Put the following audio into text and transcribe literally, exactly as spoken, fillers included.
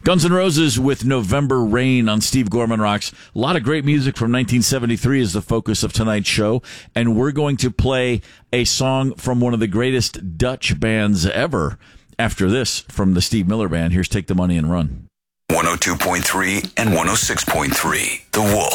Guns N' Roses with November Rain on Steve Gorman Rocks. A lot of great music from nineteen seventy-three is the focus of tonight's show, and we're going to play a song from one of the greatest Dutch bands ever. After this, from the Steve Miller Band, here's Take the Money and Run. one oh two point three and one oh six point three, The Wolf.